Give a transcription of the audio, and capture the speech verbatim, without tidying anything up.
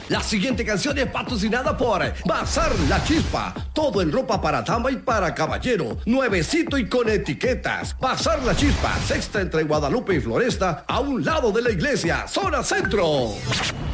La siguiente canción es patrocinada por Bazar La Chispa. Todo en ropa para dama y para caballero. Nuevecito y con etiquetas. Bazar La Chispa, sexta entre Guadalupe y Floresta, a un lado de la iglesia, zona centro.